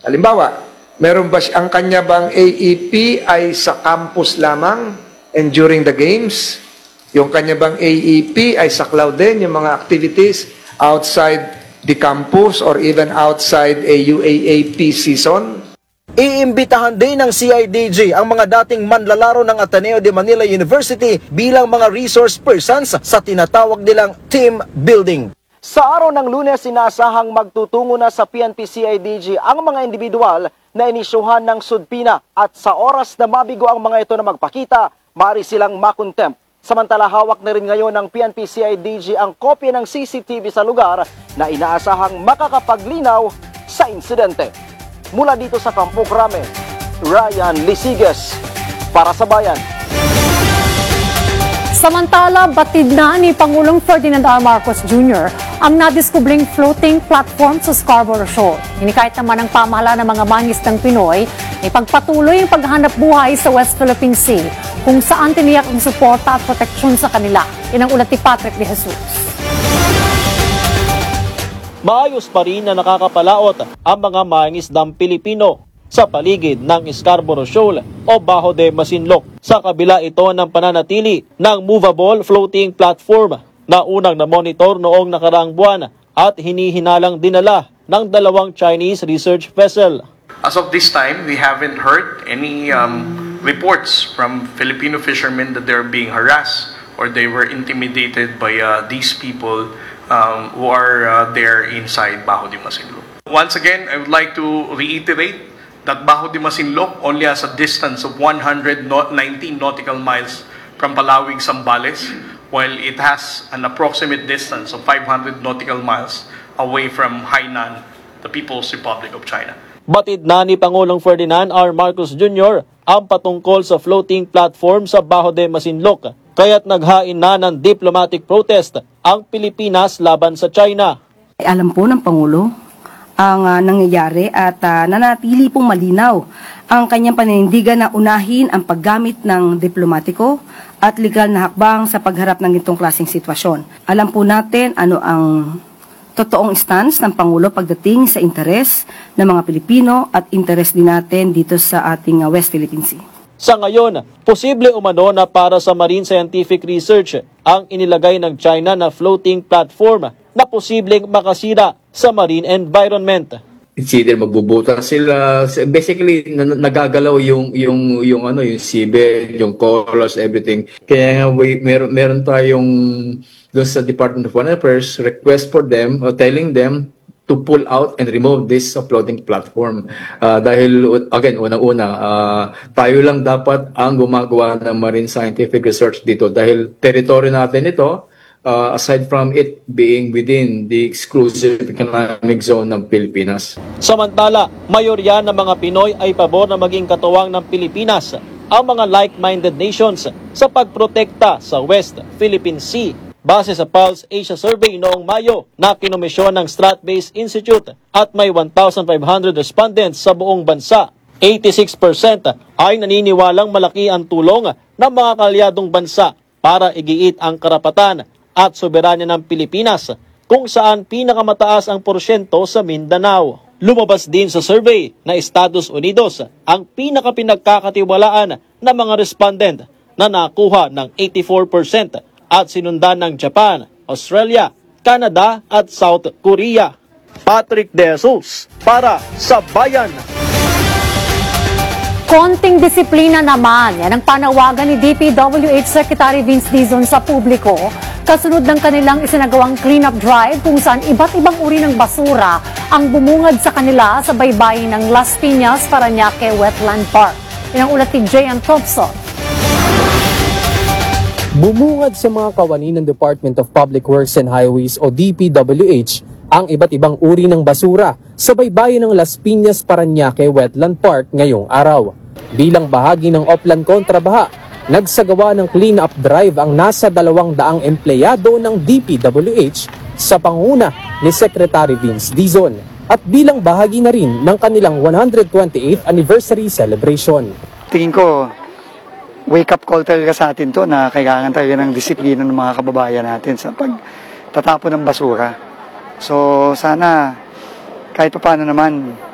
Halimbawa, ang kanya bang AEP ay sa campus lamang and during the games? Yung kanya bang AEP ay sa cloud din, yung mga activities outside the campus or even outside a UAAP season? Iimbitahan din ng CIDG ang mga dating manlalaro ng Ateneo de Manila University bilang mga resource persons sa tinatawag nilang team building. Sa araw ng Lunes, sinasahang magtutungo na sa PNP-CIDG ang mga individual na inisyuhan ng sudpina at sa oras na mabigo ang mga ito na magpakita, maaari silang makontempt. Samantala, hawak na rin ngayon ng PNP-CIDG ang kopya ng CCTV sa lugar na inaasahang makakapaglinaw sa insidente. Mula dito sa Campo Crame, Ryan Lisiges para sa Bayan. Samantala, batid na ni Pangulong Ferdinand R. Marcos Jr. ang nadiskubring floating platform sa Scarborough Shoal. Hinikayat naman ng pamahalaan ng mga mangisdang Pinoy na ipagpatuloy ang paghahanap buhay sa West Philippine Sea kung saan tiniyak ang suporta at proteksyon sa kanila. Yan ang ulat ni Patrick de Jesus. Maayos pa rin na nakakapalaot ang mga mangingisdang Pilipino sa paligid ng Scarborough Shoal o Bajo de Masinloc. Sa kabila ito ng pananatili ng movable floating platform na unang na-monitor noong nakaraang buwan at hinihinalang dinala ng dalawang Chinese research vessel. As of this time, we haven't heard any reports from Filipino fishermen that they're being harassed or they were intimidated by these people who are there inside Bajo de Masinloc. Once again, I would like to reiterate that Bajo de Masinloc only has a distance of 119 nautical miles from Palawig, Zambales, while it has an approximate distance of 500 nautical miles away from Hainan, the People's Republic of China. Batid na ni Pangulong Ferdinand R. Marcos Jr. ang patungkol sa floating platform sa Bajo de Masinloc, kaya't naghain na ng diplomatic protest ang Pilipinas laban sa China. Alam po ng Pangulo ang nangyayari at nanatili pong malinaw ang kanyang paninindigan na unahin ang paggamit ng diplomatiko at legal na hakbang sa pagharap ng itong klaseng sitwasyon. Alam po natin ano ang totoong stance ng Pangulo pagdating sa interes ng mga Pilipino at interes din natin dito sa ating West Philippine Sea. Sa ngayon, posible umano na para sa marine scientific research ang inilagay ng China na floating platform na posibleng makasira sa marine environment. It's either magbubuta sila, basically nagagalaw yung seabed, yung corals, everything. Kaya meron tayong doon sa Department of Foreign Affairs request for them or telling them to pull out and remove this floating platform. Dahil, again, unang-una, tayo lang dapat ang gumagawa ng marine scientific research dito dahil territory natin ito, aside from it being within the exclusive economic zone ng Pilipinas. Samantala, mayorya ng mga Pinoy ay pabor na maging katuwang ng Pilipinas ang mga like-minded nations sa pagprotekta sa West Philippine Sea. Base sa Pulse Asia Survey noong Mayo na kinomisyon ng Strat-Based Institute at may 1,500 respondents sa buong bansa, 86% ay naniniwalang malaki ang tulong ng mga kaalyadong bansa para igiit ang karapatan at soberanya ng Pilipinas, kung saan pinakamataas ang porsyento sa Mindanao. Lumabas din sa survey na Estados Unidos ang pinakapinagkakatiwalaan ng mga respondent na nakuha ng 84% at sinundan ng Japan, Australia, Canada at South Korea. Patrick De Jesus para sa Bayan. Konting disiplina naman, yan ang panawagan ni DPWH Secretary Vince Dizon sa publiko kasunod ng kanilang isinagawang clean-up drive kung saan iba't ibang uri ng basura ang bumungad sa kanila sa baybayin ng Las Piñas, Parañaque Wetland Park. Yan ang ulat ni J.N. Thompson. Bumungad sa mga kawani ng Department of Public Works and Highways o DPWH ang iba't ibang uri ng basura sa baybayin ng Las Piñas, Parañaque Wetland Park ngayong araw. Bilang bahagi ng Oplan Kontrabaha, nagsagawa ng clean-up drive ang nasa 200 empleyado ng DPWH sa panguna ni Secretary Vince Dizon at bilang bahagi na rin ng kanilang 128th anniversary celebration. Tingin ko, wake-up call talaga sa atin to na kailangan talaga ng disiplina ng mga kababayan natin sa pagtatapon ng basura. So sana kahit pa paano naman